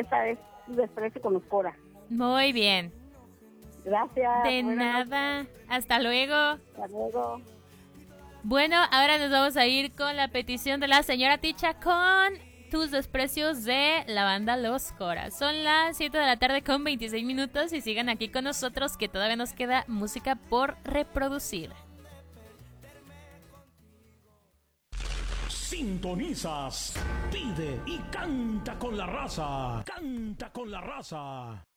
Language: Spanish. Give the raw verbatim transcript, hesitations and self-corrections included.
esta es Desprecio con los Cora. Muy bien. Gracias. De Buenas nada. Hasta luego. Hasta luego. Bueno, ahora nos vamos a ir con la petición de la señora Ticha con Tus Desprecios de la banda Los Cora. Son las siete de la tarde con veintiséis minutos y sigan aquí con nosotros que todavía nos queda música por reproducir. Sintonizas, pide y canta con la raza. Canta con la raza.